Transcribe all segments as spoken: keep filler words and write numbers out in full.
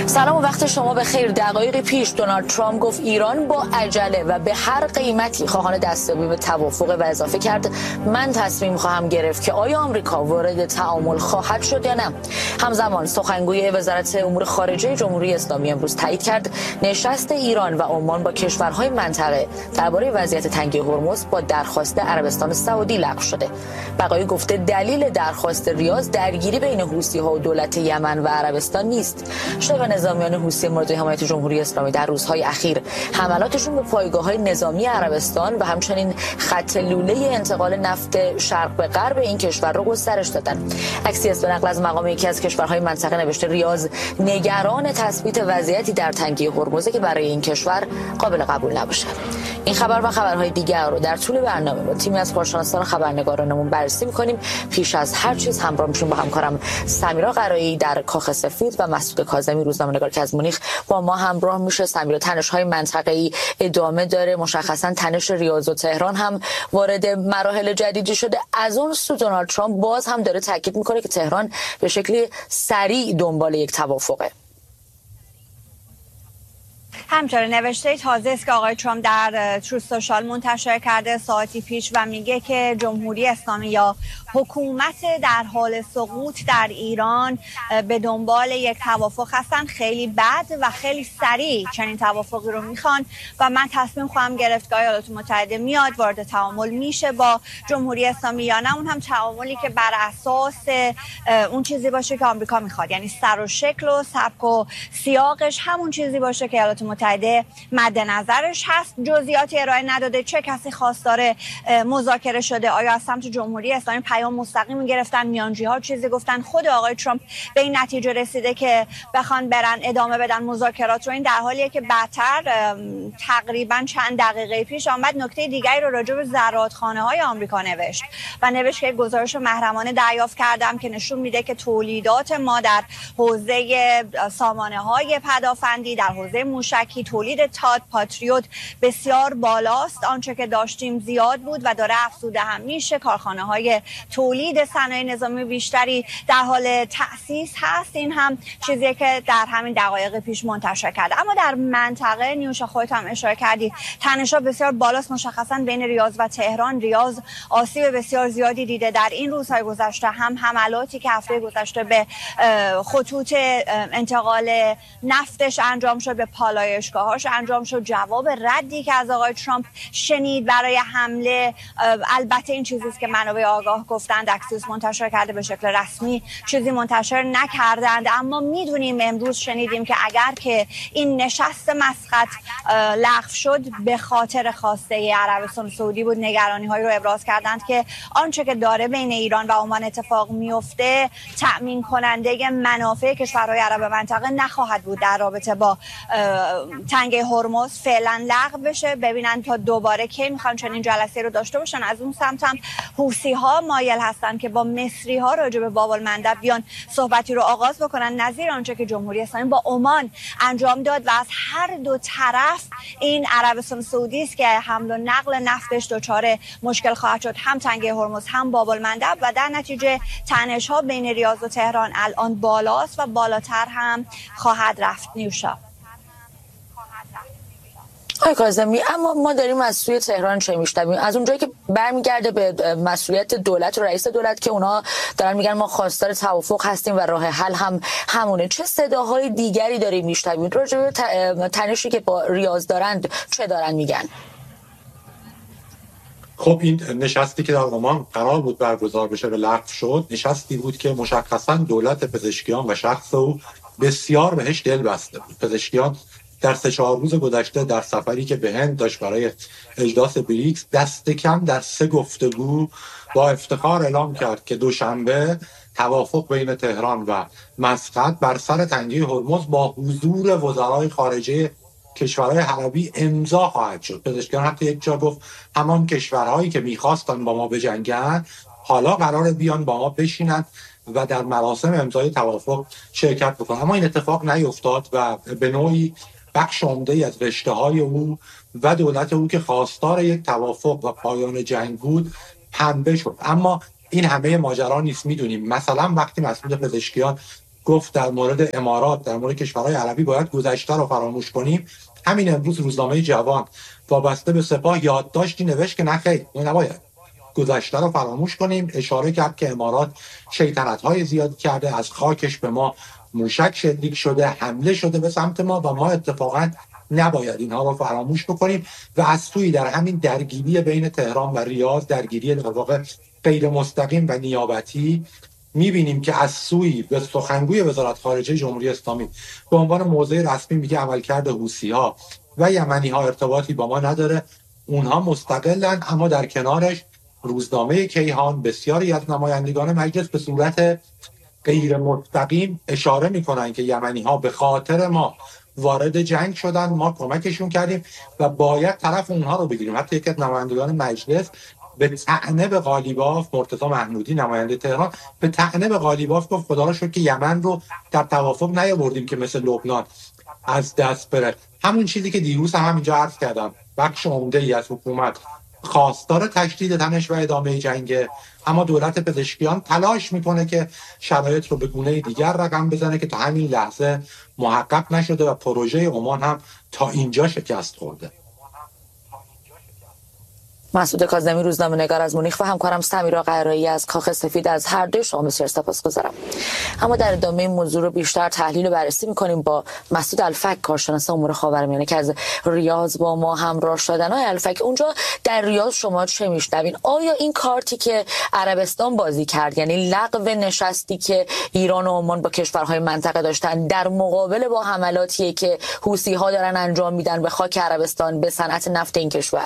سلام و وقت شما بخیر. دقایقی پیش دونالد ترامپ گفت ایران با عجله و به هر قیمتی خواهان دستیابی به توافق و اضافه کرد من تصمیم خواهم گرفت که آیا آمریکا وارد تعامل خواهد شد یا نه. همزمان سخنگوی وزارت امور خارجه جمهوری اسلامی امروز تایید کرد نشست ایران و عمان با کشورهای منطقه درباره وضعیت تنگی هرمز با درخواست عربستان سعودی لغو شده. بقایی گفته دلیل درخواست ریاض درگیری بین حوثی‌ها و دولت یمن و عربستان نیست. شبه نظامیان حوثی مورد حمایت جمهوری اسلامی در روزهای اخیر حملاتشون به پایگاه‌های نظامی عربستان و همچنین خط لوله انتقال نفت شرق به غرب این کشور رو گسترش دادن. عکسی است به نقل از مقام یکی از کشورهای منطقه نوشته ریاض نگران تثبیت وضعیتی در تنگی هرمز که برای این کشور قابل قبول نباشه. این خبر و خبرهای دیگر رو در طول برنامه با تیمی از کارشناسان خبرنگارانمون بررسی می‌کنیم. پیش از هر چیز همراه میشیم با همکارم سمیرا قرایی در کاخ سفید و مسعود کاظمی روزنامه‌نگار که از مونیخ با ما همراه میشه. سمیرا، تنش‌های منطقه‌ای ادامه داره، مشخصا تنش ریاض و تهران هم وارد مراحل جدیدی شده. از اون سو دونالد ترامپ باز هم داره تاکید میکنه که تهران به شکلی سریع دنبال یک توافقه. همچنین نوشته تازه است که آقای ترامپ در تروث سوشال منتشر کرده ساعتی پیش و میگه که جمهوری اسلامی یا حکومت در حال سقوط در ایران به دنبال یک توافق هستن. خیلی بد و خیلی سریع چنین توافقی رو میخوان و من تصمیم خواهم گرفت که ایالات متحده میاد وارد تعامل میشه با جمهوری اسلامی یا نه. اون هم تعاملی که بر اساس اون چیزی باشه که آمریکا میخواد، یعنی سر و شکل و سبک و سیاقش همون چیزی باشه که ایالات متحده مد نظرش هست. جزئیاتی ارائه نداده، چه کسی خواستار مذاکره شده، آیا از سمت جمهوری اسلامی پیام مستقیم گرفتن، میانجی‌ها چیزی گفتن. خود آقای ترامپ به این نتیجه رسیده که بخوان برن ادامه بدن مذاکرات رو. این در حالیه که بعدتر تقریبا چند دقیقه پیش آمد نکته دیگری رو راجع به زرادخانه‌های آمریکا نوشت و نوشت که گزارش محرمانه دریافت کردم که نشون میده که تولیدات ما در حوزه سامانه‌های پدافندی، در حوزه موشکی، تولید تاد پاتریوت بسیار بالاست. آنچه که داشتیم زیاد بود و داره افزوده هم میشه. کارخانه‌های تولید صنایع نظامی بیشتری در حال تأسیس هست. این هم چیزیه که در همین دقایق پیش منتشر کرده. اما در منطقه نیوشا خودت هم اشاره کردی تنش‌ها بسیار بالاست، مشخصا بین ریاض و تهران. ریاض آسیب بسیار زیادی دیده در این روزهای گذشته. هم حملاتی که هفته گذشته به خطوط انتقال نفتش انجام شد، به پالایشگاهاش انجام شد، جواب ردی که از آقای ترامپ شنید برای حمله. البته این چیزیست که منابع آگاه گفتند، اکسیوس منتشر کرده، به شکل رسمی چیزی منتشر نکردند. اما میدونیم، امروز شنیدیم که اگر که این نشست مسقط لغو شد به خاطر خواسته عربستان سعودی بود. نگرانی هایی رو ابراز کردند که آنچه که داره بین ایران و عمان اتفاق میفته تأمین کننده منافع کشورهای عرب منطقه نخواهد بود در رابطه با تنگه هرمز. فعلا لغو بشه، ببینن تا دوباره کی میخوان چنین جلسه رو داشته باشن. از اون سمت هم حوثی ها مایل هستن که با مصری ها راجع به باب المندب بیان صحبتی رو آغاز بکنن، نظیر آنچه که جمهوری اسلامی با عمان انجام داد. و از هر دو طرف این عربستان سعودی است که حمل و نقل نفتش دچار مشکل خواهد شد، هم تنگه هرمز هم باب المندب، و در نتیجه تنش ها بین ریاض و تهران الان بالاست و بالاتر هم خواهد رفت. نیوشا آقای کاظمی، اما ما داریم از سوی تهران چه میشنویم؟ از اونجایی که برمیگرده به مسئولیت دولت و رئیس دولت که اونا دارن میگن ما خواستار توافق هستیم و راه حل هم همونه، چه صداهای دیگری داریم میشنویم راجع به تنشی که با ریاض دارند؟ چه دارن میگن؟ خب این نشستی که در عمان قرار بود برگزار بشه به لغو شد. نشستی بود که مشخصا دولت پزشکیان و شخص او بسیار بهش دل بسته بود. پزشکیان در سه چهار روز گذشته در سفری که به هند داشت برای اجلاس بریکس دست کم در سه گفتگو با افتخار اعلام کرد که دوشنبه توافق بین تهران و مسقط بر سر تنگی هرمز با حضور وزرای خارجه کشورهای عربی امضا خواهد شد. پزشکیان حتی یک جا گفت همان کشورهایی که میخواستن با ما بجنگن حالا قراره بیان با ما بشینن و در مراسم امضای توافق شرکت بکنن. اما این اتفاق نیفتاد و به نوعی بخش عمده‌ای از رشته‌های او و دولت او که خواستار یک توافق و پایان جنگ بود پنبه شد. اما این همه ماجرا نیست. میدونیم مثلا وقتی مسئول پزشکیان گفت در مورد امارات، در مورد کشورهای عربی باید گذشته رو فراموش کنیم، همین امروز روزنامه جوان وابسته به سپاه یادداشتی نوشت که نخیر، نباید گذشته رو فراموش کنیم. اشاره کرد که امارات شیطنت‌های زیادی کرده، از خاکش به ما موشک شلیک شده، حمله شده به سمت ما و ما اتفاقا نباید اینها رو فراموش بکنیم. و از سوی در همین درگیری بین تهران و ریاض، درگیری در واقع غیر مستقیم و نیابتی، میبینیم که از سوی به سخنگوی وزارت خارجه جمهوری اسلامی به عنوان موضع رسمی میگه عملکرد حوثی‌ها و یمنی‌ها ارتباطی با ما نداره، اونها مستقلن. اما در کنارش روزنامه کیهان بسیاری از نمایندگان مجلس به صورت غیر مستقیم اشاره میکنن که یمنی‌ها به خاطر ما وارد جنگ شدن، ما کمکشون کردیم و باید طرف اونها رو بگیریم. حتی یکی از نمایندگان مجلس به طعنه به قالیباف، مرتضی محمودی نماینده تهران، به طعنه به قالیباف گفت خدا رو شکر که یمن رو در توافق نیاوردیم که مثل لبنان از دست بره. همون چیزی که دیروز هم همینجا عرض کردم، بخش عمده‌ای از حکومت خواستار تشدید تنش و ادامه جنگ، اما دولت پزشکیان تلاش میکنه که شرایط رو به گونه دیگر رقم بزنه که تا همین لحظه محقق نشده و پروژه عمان هم تا اینجا شکست خورده. مسعود کاظمی، روزنامه‌نگار از مونیخ، و همکارم سمیرا قرایی از کاخ سفید از هر دوی شما بسیار سپاسگزارم. اما در ادامه این موضوع رو بیشتر تحلیل و بررسی می‌کنیم با مسعود الفک، کارشناس امور خاورمیانه که از ریاض با ما همراه شدن. آقای الفک، اونجا در ریاض شما چه میشنوین؟ آیا این کارتی که عربستان بازی کرد، یعنی لغو نشستی که ایران و عمان با کشورهای منطقه داشتن، در مقابل با حملاتی که حوثی‌ها دارن انجام میدن به خاک عربستان، به صنعت نفت این کشور؟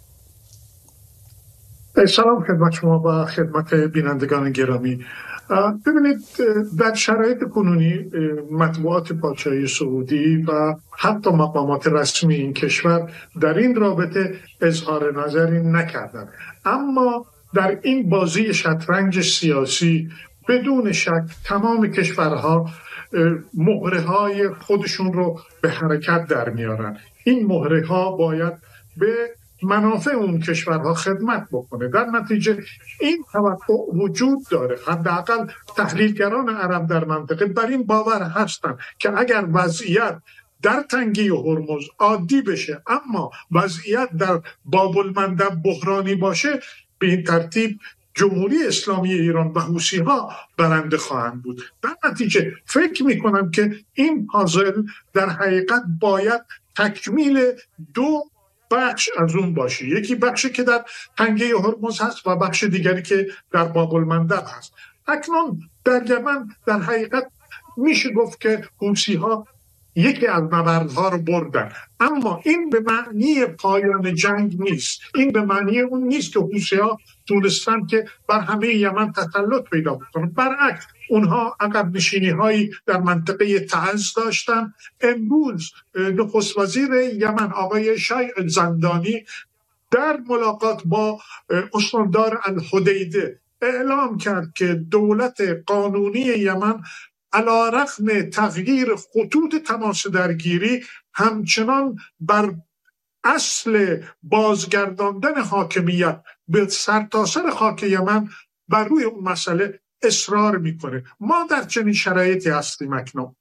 سلام خدمت شما و خدمت بینندگان گرامی. ببینید، در شرایط کنونی مطبوعات پادشاهی سعودی و حتی مقامات رسمی این کشور در این رابطه اظهار نظری نکردند، اما در این بازی شطرنج سیاسی بدون شک تمام کشورها مهره‌های خودشون رو به حرکت در میارن. این مهره‌ها باید به منافع اون کشورها خدمت بکنه. در نتیجه این توقع وجود داره. حداقل تحلیلگران عرب در منطقه بر این باور هستند که اگر وضعیت در تنگه هرمز عادی بشه اما وضعیت در باب المندب بحرانی باشه، به این ترتیب جمهوری اسلامی ایران و حوثی‌ها برنده خواهند بود. در نتیجه فکر می‌کنم که این پازل در حقیقت باید تکمیل دو بخش از اون باشه. یکی بخشی که در تنگه هرمز هست و بخش دیگری که در باب المندب هست. اکنون در یمن در حقیقت میشه گفت که حوثی‌ها یکی از نبردها رو بردن، اما این به معنی پایان جنگ نیست. این به معنی اون نیست که حوثی‌ها تونستن که بر همه یمن تسلط پیدا بکنن. برعکس، اونها عقب نشینی هایی در منطقه تعز داشتن. امروز نخست وزیر یمن آقای شیع زندانی در ملاقات با استاندار الحدیده اعلام کرد که دولت قانونی یمن علیرغم تغییر خطوط تماس درگیری همچنان بر اصل بازگرداندن حاکمیت به سرتاسر خاک یمن بر روی اون مسئله اصرار میکنه. ما در چنین شرایطی هستیم اکنون.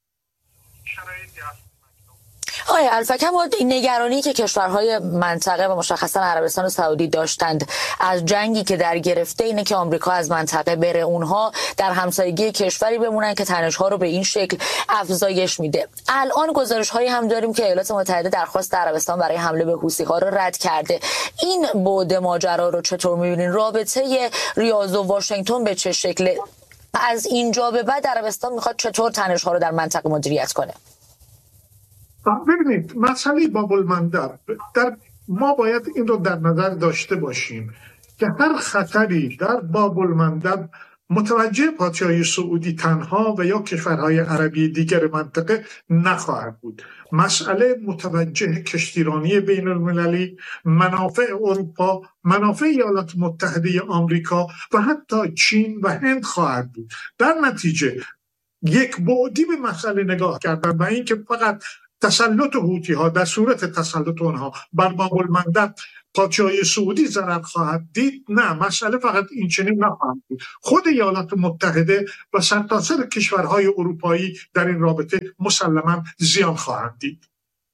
آقای الفک، اما نگرانی که کشورهای منطقه و مشخصا عربستان و سعودی داشتند از جنگی که در گرفته اینه که آمریکا از منطقه بره، اونها در همسایگی کشوری بمونن که تنش‌ها رو به این شکل افزایش میده. الان گزارش‌هایی هم داریم که ایالات متحده درخواست عربستان برای حمله به حوثی‌ها رو رد کرده. این بعد ماجرا رو چطور می‌بینین؟ رابطه ریاض و واشنگتن به چه شکله؟ از اینجا به بعد عربستان میخواد چطور تنش‌ها رو در منطقه مدیریت کنه؟ ببینید، مسئله باب المندب در ما باید این رو در نظر داشته باشیم که هر خطری در باب المندب متوجه پادشاهی سعودی تنها و یا کشورهای عربی دیگر منطقه نخواهد بود. مسئله متوجه کشتیرانی بین المللی، منافع اروپا، منافع ایالات متحده آمریکا و حتی چین و هند خواهد بود. در نتیجه یک بعدی به مسئله نگاه کردن و اینکه فقط تسلط حوثی‌ها در صورت تسلط آنها بر باب المندب پادشاهی سعودی ضرر خواهد دید؟ نه، مسئله فقط این چنین نخواهد بود. خود ایالات متحده و سرتاسر کشورهای اروپایی در این رابطه مسلما زیان خواهند دید.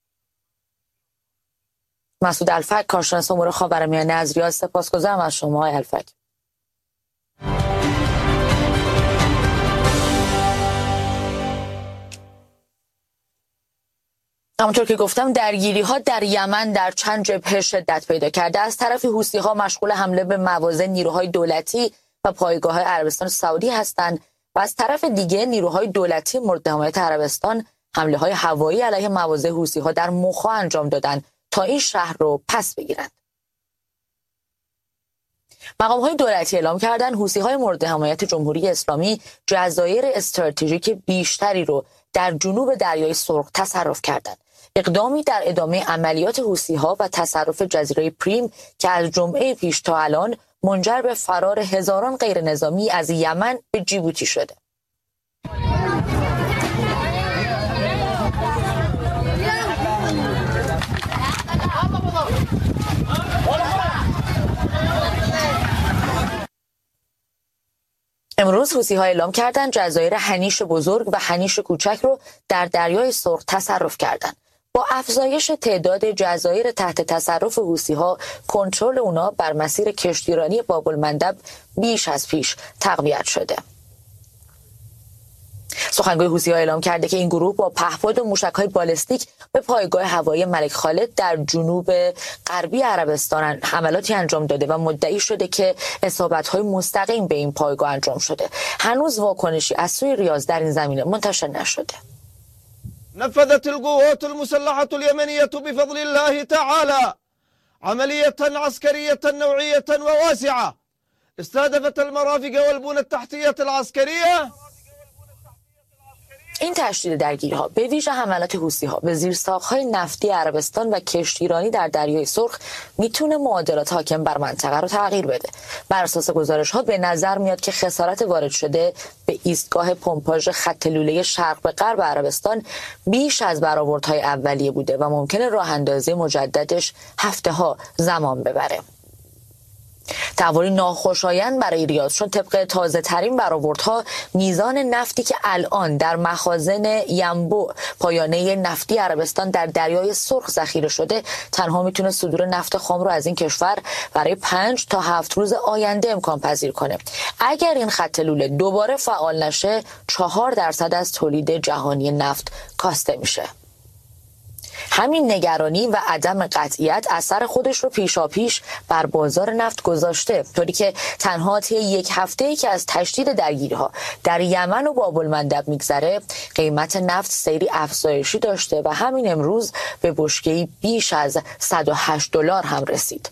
مسعود الفک، کارشناس امور خاورمیانه از ریاض، سپاسگزارم از شما آقای الفک. همونطور که گفتم درگیری ها در یمن در چند جبهه شدت پیدا کرده. از طرفی حوثی ها مشغول حمله به مواضع نیروهای دولتی و پایگاه های عربستان سعودی هستند و از طرف دیگه نیروهای دولتی مورد حمایت عربستان حمله های هوایی علیه مواضع حوثی ها در موخا انجام دادن تا این شهر رو پس بگیرند. مقام های دولتی اعلام کردن حوثی های مورد حمایت جمهوری اسلامی جزایر استراتژیک بیشتری رو در جنوب دریای سرخ تصرف کردند. اقدامی در ادامه عملیات حوثی‌ها و تصرف جزیره پریم که از جمعه پیش تا الان منجر به فرار هزاران غیر نظامی از یمن به جیبوتی شده. امروز حوثی‌ها اعلام کردند جزایر هنیش بزرگ و هنیش کوچک رو در دریای سرخ تصرف کردند. با افزایش تعداد جزایر تحت تصرف حوثی‌ها، کنترل اونا بر مسیر کشتیرانی باب‌المندب بیش از پیش تقویت شده. سخنگوی حوثی‌ها اعلام کرده که این گروه با پهپاد و موشک‌های بالستیک به پایگاه هوایی ملک خالد در جنوب غربی عربستان حملاتی انجام داده و مدعی شده که اصابت‌های مستقیم به این پایگاه انجام شده. هنوز واکنشی از سوی ریاض در این زمینه منتشر نشده. نفذت القوات المسلحة اليمنية بفضل الله تعالى عملية عسكرية نوعية وواسعة استهدفت المرافق والبنى التحتية العسكرية. این تشدید درگیری‌ها به ویژه حملات حوثی‌ها به زیرساخت‌های نفتی عربستان و کشتیرانی در دریای سرخ میتونه معادلات حاکم بر منطقه رو تغییر بده. بر اساس گزارش‌ها به نظر میاد که خسارت وارد شده به ایستگاه پمپاژ خط لوله شرق به غرب عربستان بیش از برآوردهای اولیه بوده و ممکنه راه‌اندازی مجددش هفته‌ها زمان ببره. تحولی ناخوشایند برای ریاض، چون طبق تازه ترین برآوردها میزان نفتی که الان در مخازن ینبوع پایانه نفتی عربستان در دریای سرخ ذخیره شده تنها میتونه صدور نفت خام رو از این کشور برای پنج تا هفت روز آینده امکان پذیر کنه. اگر این خط لوله دوباره فعال نشه چهار درصد از تولید جهانی نفت کاسته میشه. همین نگرانی و عدم قطعیت اثر خودش رو پیشاپیش بر بازار نفت گذاشته، طوری که تنها طی یک هفته‌ای که از تشدید درگیری‌ها در یمن و باب‌المندب میگذره قیمت نفت سیری افزایشی داشته و همین امروز به بشکه‌ای بیش از صد و هشت دلار هم رسید.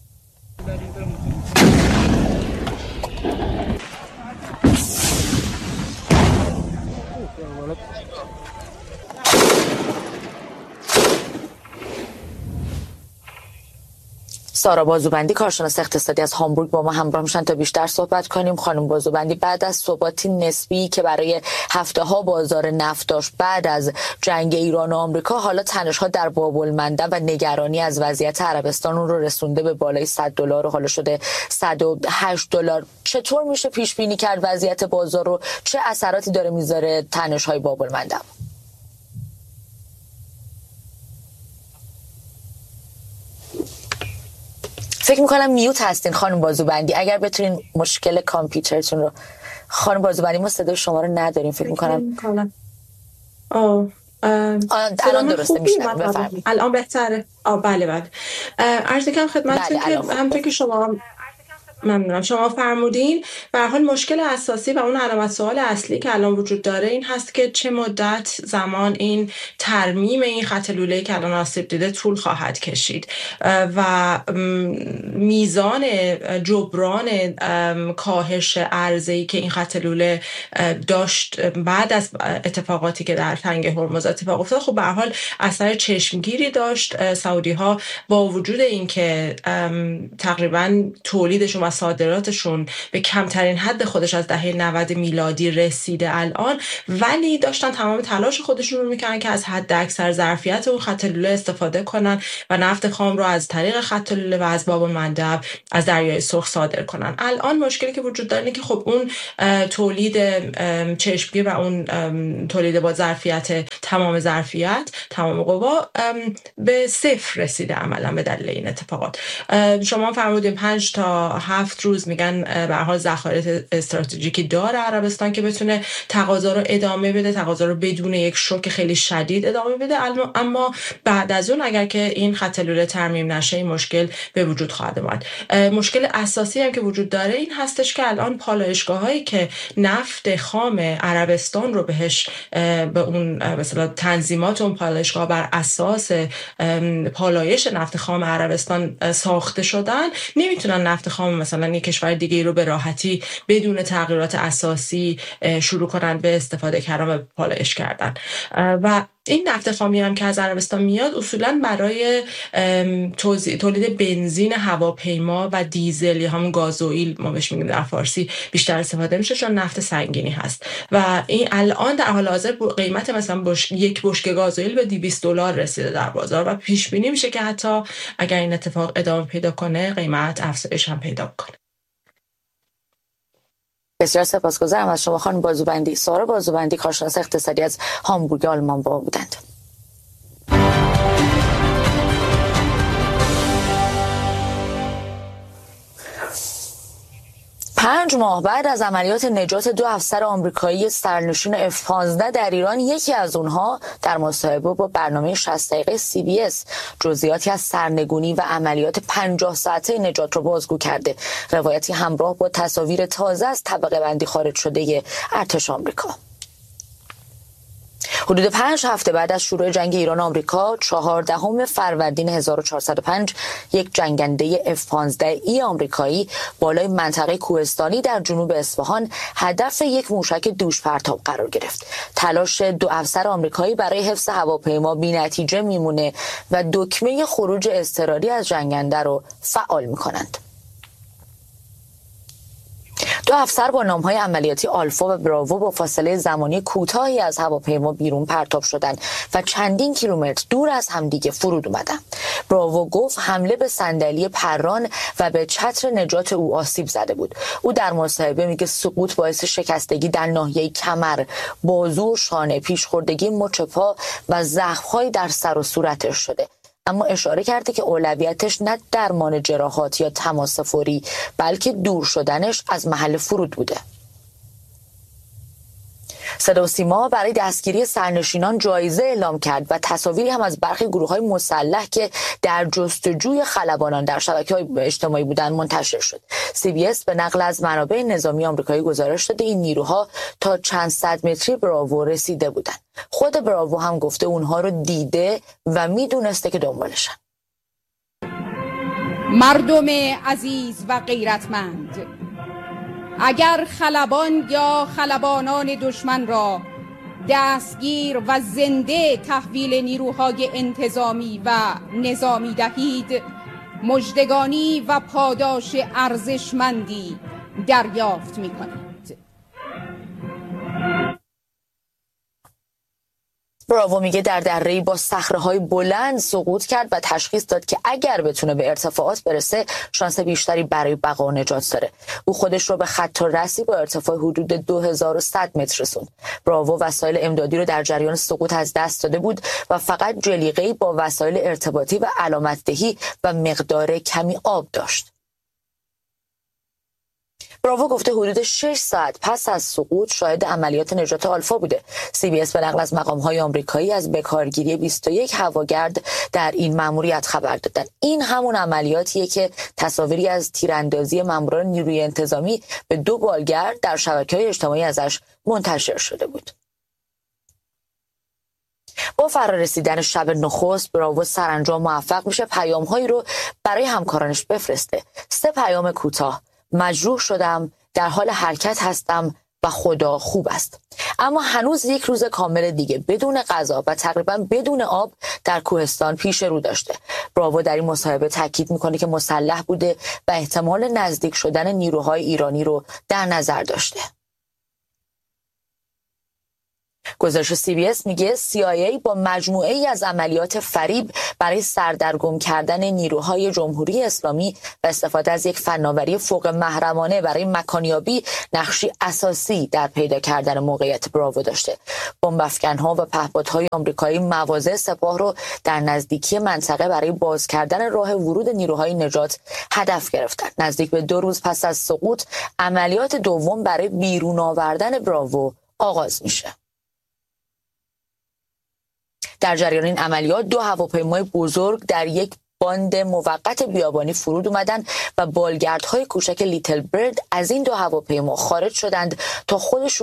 سارا بازوبندی، کارشناس اقتصادی از هامبورگ، با ما همراه میشن تا بیشتر صحبت کنیم. خانم بازوبندی، بعد از ثباتی نسبی که برای هفته ها بازار نفت داشت بعد از جنگ ایران و آمریکا، حالا تنش ها در باب‌المندب و نگرانی از وضعیت عربستان اون رو رسونده به بالای صد دلار و حالا شده صد و هشت دلار. چطور میشه پیش بینی کرد وضعیت بازار رو؟ چه اثراتی داره میذاره تنش های باب‌المندب؟ فکر میکنم میوت هستین خانم بازوبندی، اگر بتونین مشکل کامپیوترتون رو. خانم بازوبندی ما صدای شما رو نداریم فکر میکنم. آه الان درسته میشنم، بفرمایید. الان بهتره؟ آه بله بله. عرض کنم خدمتتون که همونطور که شما ممنونم شما فرمودین، به هر حال مشکل اساسی و اون علامت سوال اصلی که الان وجود داره این هست که چه مدت زمان این ترمیم این خط لوله‌ای که الان آسیب دیده طول خواهد کشید و میزان جبران کاهش عرضه‌ای که این خط لوله داشت بعد از اتفاقاتی که در تنگ هرمز اتفاق افتاد، خب به هر حال اثر چشمگیری داشت. سعودی‌ها با وجود اینکه تقریبا تولیدشون و صادراتشون به کمترین حد خودش از دهه نود میلادی رسیده الان، ولی داشتن تمام تلاش خودشون رو میکنن که از حد اکثر ظرفیت اون خط لوله استفاده کنن و نفت خام رو از طریق خط لوله و از باب المندب از دریای سرخ صادر کنن. الان مشکلی که وجود داره اینه که خب اون تولید چشمگیر و اون تولید با ظرفیت تمام ظرفیت تمام قوا به صفر رسیده عملا به دلیل این اتفاقات. شما فرمودین پنج تا هفت روز میگن به هر حال ذخایر استراتژیکی داره عربستان که بتونه تقاضا رو ادامه بده، تقاضا رو بدون یک شوک خیلی شدید ادامه بده. اما بعد از اون اگر که این خط لوله ترمیم نشه این مشکل به وجود خواهد اومد. مشکل اساسی هم که وجود داره این هستش که الان پالایشگاهایی که نفت خام عربستان رو بهش به اون مثلا تنظیمات اون پالایشگاه بر اساس پالایش نفت خام عربستان ساخته شدن نمیتونن نفت خام مثلا یک کشور دیگه رو به راحتی بدون تغییرات اساسی شروع کنن به استفاده کردن و پالایش کردن. و این نفت خامی هم که از عربستان میاد اصولا برای تولید بنزین هواپیما و دیزل یا همون گازوئیل ما بهش میگیم در فارسی بیشتر استفاده میشه چون نفت سنگینی هست و این الان در حال حاضر قیمت مثلا بش... یک بشکه گازوئیل به دویست دلار رسیده در بازار و پیش بینی میشه که حتی اگر این اتفاق ادامه پیدا کنه قیمت افزایش هم پیدا کنه. بسیار سپاسگزارم از شما خانم بازوبندی. سارا بازوبندی کارشناس اقتصادی از هامبورگ آلمان با بودند. پنج ماه بعد از عملیات نجات دو افسر آمریکایی سرنشین اف پانزده در ایران، یکی از اونها در مصاحبه با برنامه شصت دقیقه سی بی اس جزئیاتی از سرنگونی و عملیات پنجاه ساعته نجات رو بازگو کرده. روایتی همراه با تصاویر تازه از طبقه بندی خارج شده ارتش آمریکا. حدود پنج هفته بعد از شروع جنگ ایران آمریکا، چهاردهم فروردین هزار و چهارصد و پنج، یک جنگنده اف پانزده ای آمریکایی بالای منطقه کوهستانی در جنوب اصفهان هدف یک موشک دوش پرتاب قرار گرفت. تلاش دو افسر آمریکایی برای حفظ هواپیما بی‌نتیجه میمونه و دکمه خروج اضطراری از جنگنده رو فعال میکنند. دو افسر با نام‌های عملیاتی آلفا و براوو با فاصله زمانی کوتاهی از هواپیما بیرون پرتاب شدند و چندین کیلومتر دور از همدیگه فرود اومدند. براوو گفت حمله به صندلی پران و به چتر نجات او آسیب زده بود. او در مصاحبه میگه سقوط باعث شکستگی در ناحیه کمر، بازو و شانه، پیشخوردگی مچ پا و زخم‌هایی در سر و صورتش شده. اما اشاره کرده که اولویتش نه درمان جراحات یا تماس فوری بلکه دور شدنش از محل فرود بوده. صدا و سیما برای دستگیری سرنشینان جایزه اعلام کرد و تصاویری هم از برخی گروه‌های مسلح که در جستجوی خلبانان در شبکه‌های اجتماعی بودند منتشر شد. سی بی اس به نقل از منابع نظامی آمریکایی گزارش داده این نیروها تا چند صد متری براوو رسیده بودند. خود براوو هم گفته اونها رو دیده و میدونسته که دنبالشن. مردم عزیز و غیرتمند، اگر خلبان یا خلبانان دشمن را دستگیر و زنده تحویل نیروهای انتظامی و نظامی دهید، مژدگانی و پاداش ارزشمندی دریافت می‌کنید. براوو میگه در دره‌ای با صخره‌های بلند سقوط کرد و تشخیص داد که اگر بتونه به ارتفاعات برسه شانس بیشتری برای بقا و نجات داره. او خودش رو به خط رسی با ارتفاع حدود دو هزار و صد متر رسوند. براوو وسایل امدادی رو در جریان سقوط از دست داده بود و فقط جلیقه‌ای با وسایل ارتباطی و علامت‌دهی و مقدار کمی آب داشت. براوو گفته حدود شش ساعت پس از سقوط شاهد عملیات نجات آلفا بوده. سی بی اس به نقل از مقام‌های آمریکایی از بکارگیری بیست و یک هواگرد در این مأموریت خبر دادن. این همون عملیاتیه که تصاویری از تیراندازی ماموران نیروی انتظامی به دو بالگرد در شبکه‌های اجتماعی ازش منتشر شده بود. با فرارسیدن شب نخست، براوو سرانجام موفق میشه پیام‌هایی رو برای همکارانش بفرسته. سه پیام کوتاه: مجروح شدم، در حال حرکت هستم و خدا خوب است. اما هنوز یک روز کامل دیگه بدون غذا و تقریبا بدون آب در کوهستان پیش رو داشته. براوو در این مصاحبه تاکید میکنه که مسلح بوده و احتمال نزدیک شدن نیروهای ایرانی رو در نظر داشته. گزارش سی بی اس میگه سی آی ای با مجموعه ای از عملیات فریب برای سردرگم کردن نیروهای جمهوری اسلامی و استفاده از یک فناوری فوق محرمانه برای مکانیابی نقشی اساسی در پیدا کردن موقعیت براوو داشته. بمب افکن‌ها و پهپادهای آمریکایی مواضع سپاه رو در نزدیکی منطقه برای باز کردن راه ورود نیروهای نجات هدف گرفتند. نزدیک به دو روز پس از سقوط عملیات دوم برای بیرون آوردن براوو آغاز میشه. در جریان این عملیات دو هواپیمای بزرگ در یک باند موقت بیابانی فرود اومدن و بالگردهای کوچک لیتل برد از این دو هواپیما خارج شدند تا خودشون